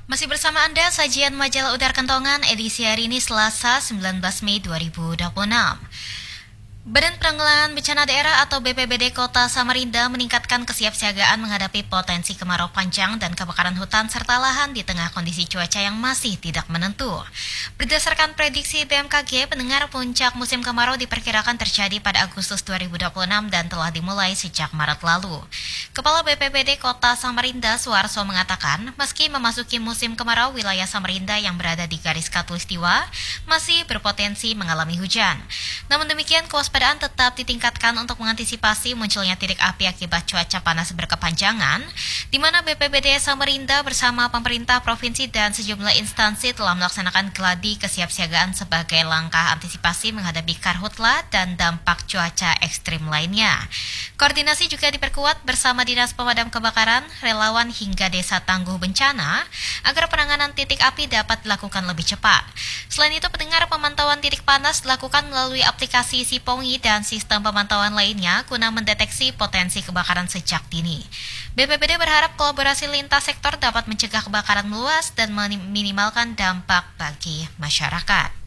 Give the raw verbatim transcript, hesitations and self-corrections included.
Masih bersama Anda, sajian majalah Udara Kentongan edisi hari ini Selasa sembilan belas Mei dua ribu dua puluh enam. Badan Penanggulangan Bencana Daerah atau B P B D Kota Samarinda meningkatkan kesiapsiagaan menghadapi potensi kemarau panjang dan kebakaran hutan serta lahan di tengah kondisi cuaca yang masih tidak menentu. Berdasarkan prediksi B M K G, pendengar puncak musim kemarau diperkirakan terjadi pada Agustus dua ribu dua puluh enam dan telah dimulai sejak Maret lalu. Kepala B P B D Kota Samarinda, Suarso, mengatakan, meski memasuki musim kemarau, wilayah Samarinda yang berada di garis khatulistiwa masih berpotensi mengalami hujan. Namun demikian, kewaspadaan tetap ditingkatkan untuk mengantisipasi munculnya titik api akibat cuaca panas berkepanjangan, di mana B P B D Samarinda bersama pemerintah provinsi dan sejumlah instansi telah melaksanakan gladi kesiapsiagaan sebagai langkah antisipasi menghadapi karhutla dan dampak cuaca ekstrim lainnya. Koordinasi juga diperkuat bersama Dinas Pemadam Kebakaran, relawan hingga Desa Tangguh Bencana agar penanganan titik api dapat dilakukan lebih cepat. Selain itu, pendengar pemantauan titik panas dilakukan melalui aplikasi Sipongi dan sistem pemantauan lainnya guna mendeteksi potensi kebakaran sejak dini. B P B D berharap kolaborasi lintas sektor dapat mencegah kebakaran meluas dan meminimalkan dampak bagi masyarakat.